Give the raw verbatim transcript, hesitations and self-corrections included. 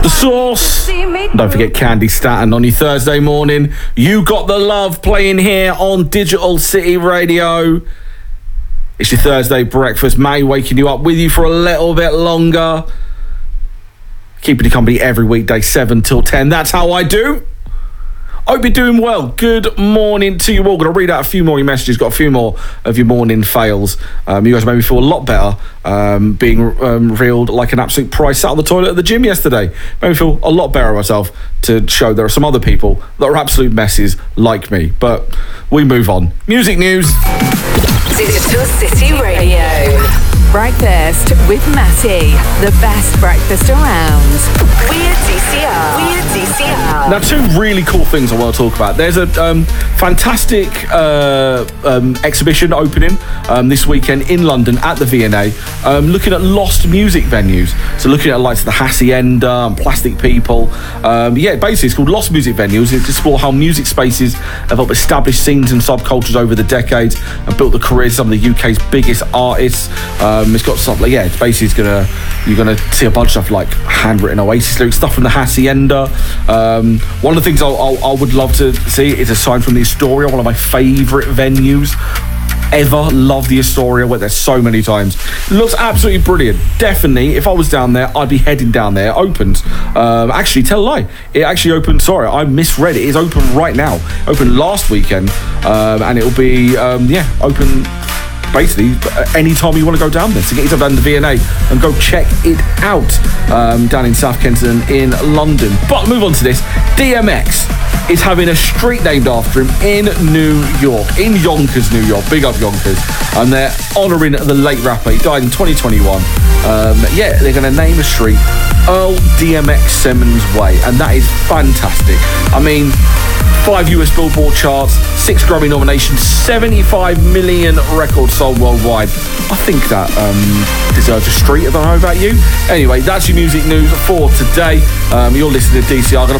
The Source. Don't forget Candy Staten on your Thursday morning. You Got the Love playing here on Digital City Radio. It's your Thursday breakfast. May waking you up with you for a little bit longer. Keeping you company every weekday, seven till ten. That's how I do. Hope you're doing well. Good morning to you all. Going to read out a few more of your messages. Got a few more of your morning fails. Um, you guys made me feel a lot better um, being um, reeled like an absolute price out of the toilet at the gym yesterday. Made me feel a lot better myself to show there are some other people that are absolute messes like me. But we move on. Music news. Digital City Radio. Breakfast with Matty. The best breakfast around. We're D C R. We're D C R. Now, two really cool things I want to talk about. There's a um, fantastic uh, um, exhibition opening um, this weekend in London at the V and A, um, looking at lost music venues. So looking at like the Hacienda and Plastic People. Um, yeah, basically it's called Lost Music Venues. It's to explore how music spaces have helped establish scenes and subcultures over the decades and built the careers of some of the U K's biggest artists. Um, it's got something, yeah, it's basically it's gonna, you're gonna see a bunch of stuff like handwritten Oasis lyrics, stuff from the Hacienda. Um, one of the things I'll, I'll, I would love to see is a sign from the Astoria, one of my favourite venues ever. Love the Astoria, went there so many times. It looks absolutely brilliant. Definitely, if I was down there, I'd be heading down there. It opens. Um, actually, tell a lie. It actually opened, sorry, I misread it. It's open right now. Opened last weekend, um, and it'll be, um, yeah, open basically anytime you want to go down there. So get yourself down to the V and A and go check it out um, down in South Kensington in London. But move on to this. D M X is having a street named after him in New York, in Yonkers, New York. Big up Yonkers. And they're honouring the late rapper. He died in twenty twenty-one. Um, yeah, they're going to name a street Earl D M X Simmons Way, and that is fantastic. I mean, five U S Billboard charts, six Grammy nominations, seventy-five million records sold worldwide. I think that um, deserves a street. I don't know about you. Anyway, that's your music news for today. Um, you're listening to D C R.